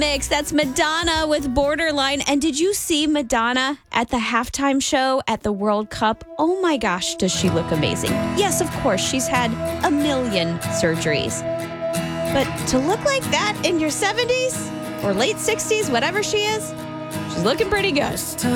mix. That's Madonna with Borderline. And did you see Madonna at the halftime show at the World Cup? Oh my gosh, does she look amazing? Yes, of course, she's had a million surgeries. But to look like that in your 70s or late 60s, whatever she is, she's looking pretty good.